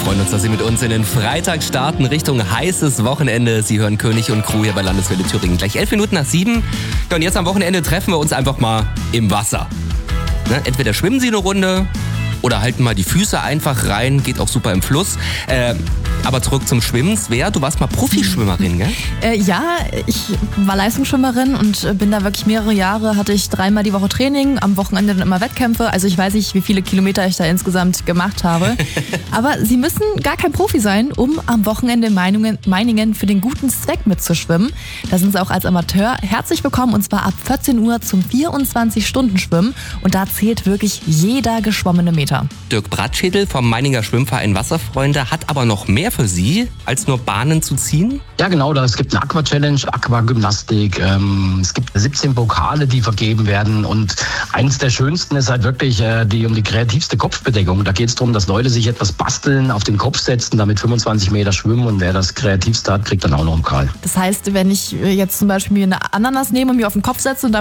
freuen uns, dass Sie mit uns in den Freitag starten, Richtung heißes Wochenende. Sie hören König und Crew hier bei Landeswelle Thüringen. Gleich 11 Minuten nach 7. Ja, und jetzt am Wochenende treffen wir uns einfach mal im Wasser. Ne? Entweder schwimmen Sie eine Runde oder halten mal die Füße einfach rein. Geht auch super im Fluss. Aber zurück zum Schwimmen. Svea, du warst mal Profischwimmerin, gell? Ja, ich war Leistungsschwimmerin und bin da wirklich mehrere Jahre, hatte ich 3-mal die Woche Training, am Wochenende dann immer Wettkämpfe. Also ich weiß nicht, wie viele Kilometer ich da insgesamt gemacht habe. Aber Sie müssen gar kein Profi sein, um am Wochenende in Meiningen für den guten Zweck mitzuschwimmen. Da sind Sie auch als Amateur herzlich willkommen, und zwar ab 14 Uhr zum 24-Stunden-Schwimmen. Und da zählt wirklich jeder geschwommene Meter. Dirk Bratschädel vom Meininger Schwimmverein Wasserfreunde hat aber noch mehr für Sie, als nur Bahnen zu ziehen? Ja, genau. Es gibt eine Aqua-Challenge, Aquagymnastik. Es gibt 17 Pokale, die vergeben werden. Und eins der schönsten ist halt wirklich um die kreativste Kopfbedeckung. Da geht es darum, dass Leute sich etwas basteln, auf den Kopf setzen, damit 25 Meter schwimmen. Und wer das kreativste hat, kriegt dann auch noch einen Pokal. Das heißt, wenn ich jetzt zum Beispiel mir eine Ananas nehme und mir auf den Kopf setze und